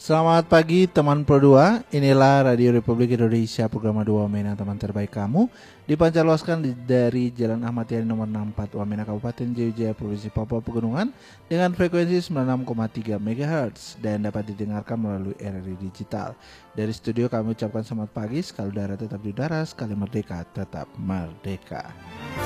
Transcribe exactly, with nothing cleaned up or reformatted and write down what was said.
Selamat pagi teman Pro dua, inilah Radio Republik Indonesia program dua Wamena teman terbaik kamu dipancarluaskan di- dari Jalan Ahmad Yani nomor enam puluh empat Wamena Kabupaten Jayapura Provinsi Papua Pegunungan dengan frekuensi sembilan puluh enam koma tiga megahertz dan dapat didengarkan melalui R R I Digital. Dari studio kami ucapkan selamat pagi, sekali udara tetap di udara, sekali merdeka tetap merdeka.